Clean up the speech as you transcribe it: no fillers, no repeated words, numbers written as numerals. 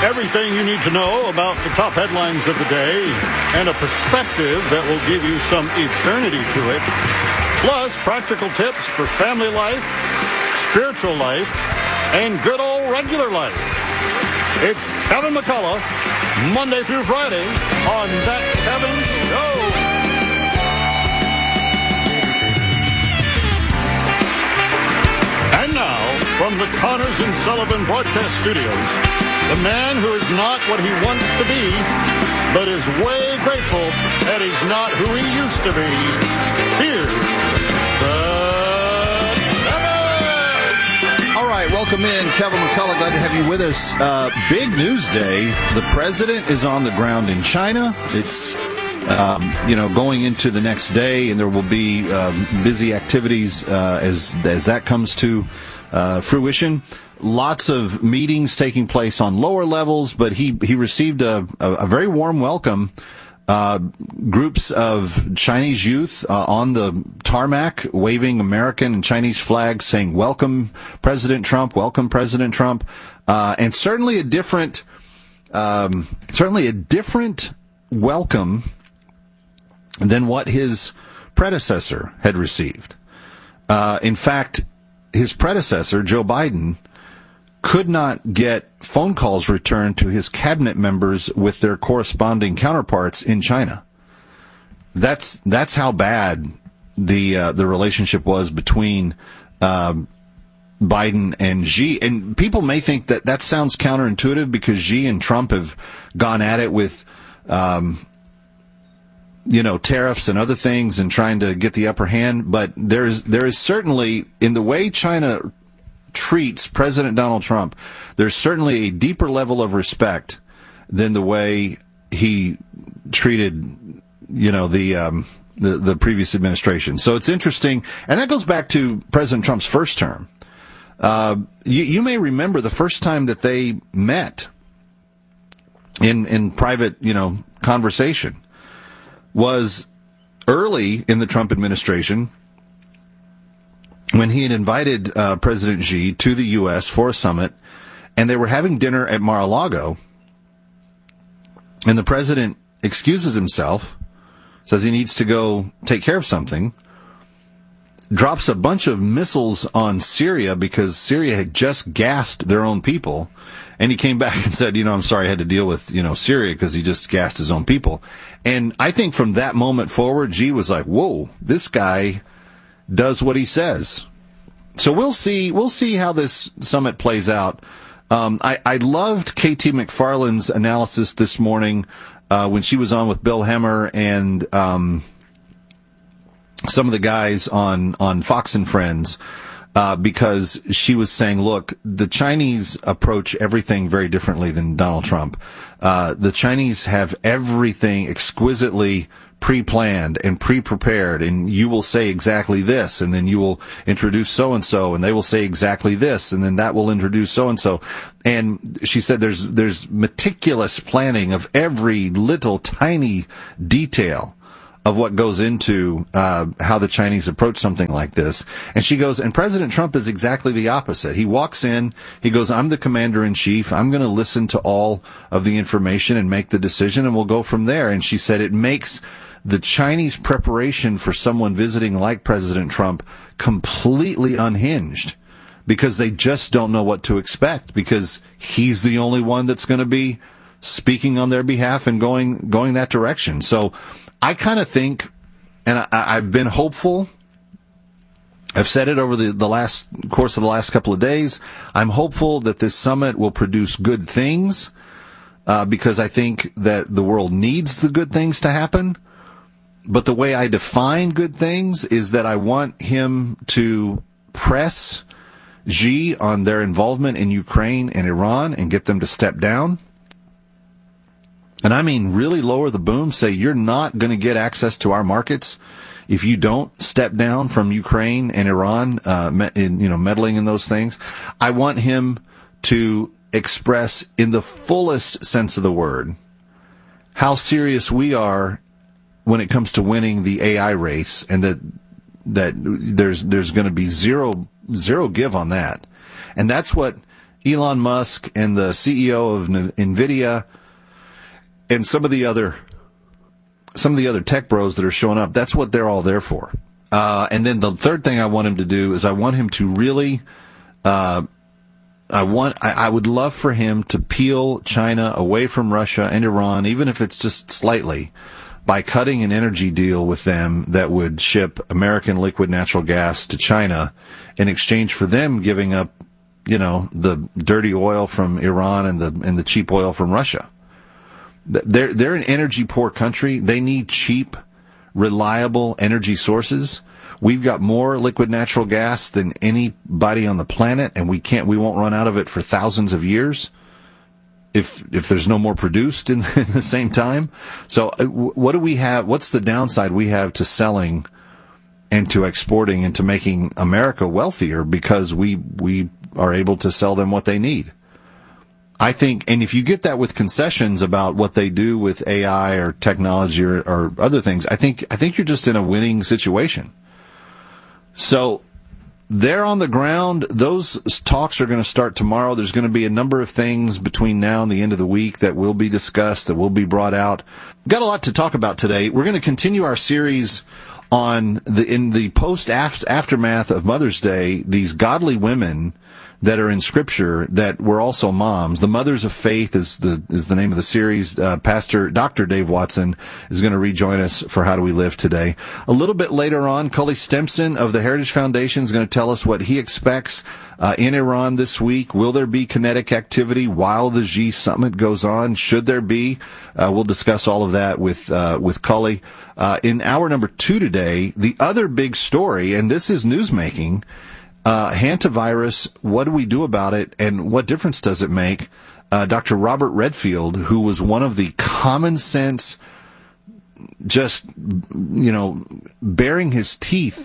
Everything you need to know about the top headlines of the day and a perspective that will give you some eternity to it. Plus, practical tips for family life, spiritual life, and good old regular life. It's Kevin McCullough, Monday through Friday on That Kevin Show. And now, from the Connors and Sullivan Broadcast Studios, the man who is not what he wants to be, but is way grateful that he's not who he used to be. Here's the Kevin! All right, welcome in, Kevin McCullough. Glad to have you with us. Big news day. The president is on the ground in China. It's going into the next day, and there will be busy activities as that comes to fruition. Lots of meetings taking place on lower levels, but he received a very warm welcome. Groups of Chinese youth on the tarmac waving American and Chinese flags saying, welcome, President Trump, and certainly a different welcome than what his predecessor had received. In fact, his predecessor, Joe Biden, could not get phone calls returned to his cabinet members with their corresponding counterparts in China. That's how bad the relationship was between Biden and Xi. And people may think that sounds counterintuitive because Xi and Trump have gone at it with tariffs and other things and trying to get the upper hand. But there is certainly, in the way China treats President Donald Trump, there's certainly a deeper level of respect than the way he treated, the previous administration. So it's interesting, and that goes back to President Trump's first term. You may remember the first time that they met in private, conversation was early in the Trump administration, when he had invited President Xi to the U.S. for a summit, and they were having dinner at Mar-a-Lago, and the president excuses himself, says he needs to go take care of something, drops a bunch of missiles on Syria because Syria had just gassed their own people, and he came back and said, I'm sorry I had to deal with, Syria because he just gassed his own people. And I think from that moment forward, Xi was like, whoa, this guy does what he says. So we'll see how this summit plays out. I loved KT McFarland's analysis this morning when she was on with Bill Hemmer and some of the guys on Fox and Friends, because she was saying, look, the Chinese approach everything very differently than Donald Trump. The Chinese have everything exquisitely pre-planned and pre-prepared, and you will say exactly this, and then you will introduce so-and-so, and they will say exactly this, and then that will introduce so-and-so. And she said there's meticulous planning of every little tiny detail of what goes into how the Chinese approach something like this. And she goes, and President Trump is exactly the opposite. He walks in, he goes, I'm the commander-in-chief, I'm going to listen to all of the information and make the decision, and we'll go from there. And she said it makes the Chinese preparation for someone visiting like President Trump completely unhinged, because they just don't know what to expect, because he's the only one that's going to be speaking on their behalf and going that direction. So I kind of think, and I've been hopeful, I've said it over the course of the last couple of days, I'm hopeful that this summit will produce good things, because I think that the world needs the good things to happen. But the way I define good things is that I want him to press Xi on their involvement in Ukraine and Iran and get them to step down. And I mean really lower the boom, say you're not going to get access to our markets if you don't step down from Ukraine and Iran, meddling in those things. I want him to express in the fullest sense of the word how serious we are when it comes to winning the AI race, and that there's going to be zero give on that. And that's what Elon Musk and the CEO of NVIDIA and some of the other tech bros that are showing up. That's what they're all there for. And then the third thing I want him to do is I want him to really, I would love for him to peel China away from Russia and Iran, even if it's just slightly, by cutting an energy deal with them that would ship American liquid natural gas to China in exchange for them giving up, the dirty oil from Iran and the cheap oil from Russia. They're an energy poor country. They need cheap, reliable energy sources. We've got more liquid natural gas than anybody on the planet, and we won't run out of it for thousands of years if there's no more produced in the same time. So what do we have? What's the downside we have to selling and to exporting and to making America wealthier because we are able to sell them what they need? I think, and if you get that with concessions about what they do with AI or technology or other things, I think you're just in a winning situation. So they're on the ground. Those talks are going to start tomorrow. There's going to be a number of things between now and the end of the week that will be discussed, that will be brought out. Got a lot to talk about today. We're going to continue our series on in the aftermath of Mother's Day, these godly women that are in Scripture that were also moms. The Mothers of Faith is the name of the series. Pastor Dr. Dave Watson is going to rejoin us for How Do We Live today. A little bit later on, Cully Stimson of the Heritage Foundation is going to tell us what he expects in Iran this week. Will there be kinetic activity while the Xi summit goes on? Should there be? We'll discuss all of that with Cully. In hour number 2 today, the other big story, and this is newsmaking, hantavirus, what do we do about it, and what difference does it make? Dr. Robert Redfield, who was one of the common sense, just, baring his teeth